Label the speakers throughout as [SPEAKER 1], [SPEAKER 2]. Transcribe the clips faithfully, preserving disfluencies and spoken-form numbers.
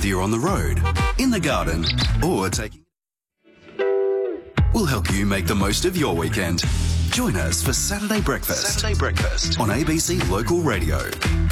[SPEAKER 1] Whether you're on the road, in the garden, or taking... We'll help you make the most of your weekend. Join us for Saturday Breakfast. Saturday Breakfast on A B C Local Radio.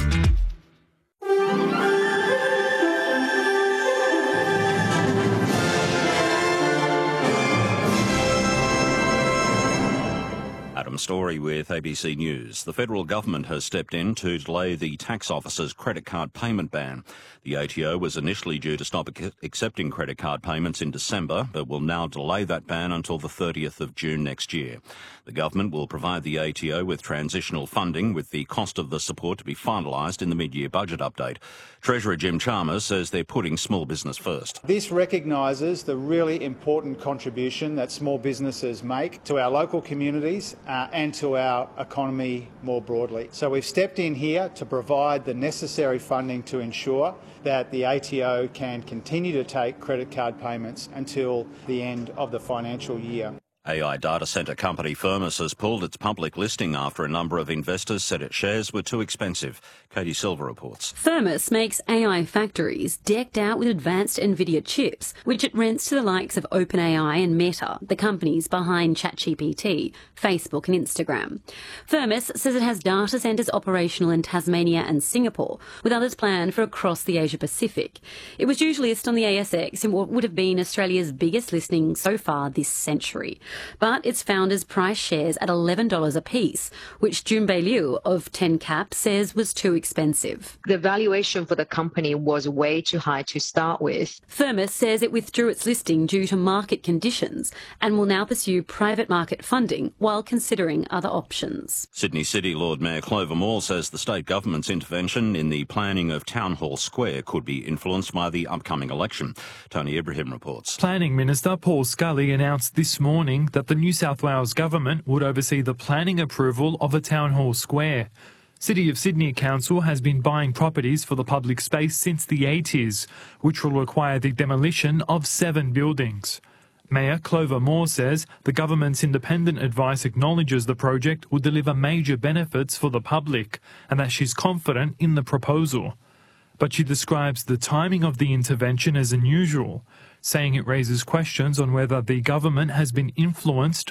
[SPEAKER 2] Adam Story with A B C News. The federal government has stepped in to delay the tax office's credit card payment ban. The A T O was initially due to stop ac- accepting credit card payments in December, but will now delay that ban until the thirtieth of June next year. The government will provide the A T O with transitional funding, with the cost of the support to be finalised in the mid-year budget update. Treasurer Jim Chalmers says they're putting small business first.
[SPEAKER 3] This recognises the really important contribution that small businesses make to our local communities uh, and to our economy more broadly. So we've stepped in here to provide the necessary funding to ensure that the A T O can continue to take credit card payments until the end of the financial year.
[SPEAKER 2] A I data centre company Firmus has pulled its public listing after a number of investors said its shares were too expensive. Katie Silver reports.
[SPEAKER 4] Firmus makes A I factories decked out with advanced NVIDIA chips, which it rents to the likes of OpenAI and Meta, the companies behind ChatGPT, Facebook and Instagram. Firmus says it has data centres operational in Tasmania and Singapore, with others planned for across the Asia-Pacific. It was due to list on the A S X in what would have been Australia's biggest listing so far this century. But its founders priced shares at eleven dollars a piece, which Junbei Liu of ten cap says was too expensive.
[SPEAKER 5] The valuation for the company was way too high to start with.
[SPEAKER 4] Firmus says it withdrew its listing due to market conditions and will now pursue private market funding while considering other options.
[SPEAKER 2] Sydney City Lord Mayor Clover Moore says the state government's intervention in the planning of Town Hall Square could be influenced by the upcoming election. Tony Ibrahim reports.
[SPEAKER 6] Planning Minister Paul Scully announced this morning that the New South Wales government would oversee the planning approval of a Town Hall Square. City of Sydney Council has been buying properties for the public space since the eighties, which will require the demolition of seven buildings. Mayor Clover Moore says the government's independent advice acknowledges the project will deliver major benefits for the public and that she's confident in the proposal. But she describes the timing of the intervention as unusual, saying it raises questions on whether the government has been influenced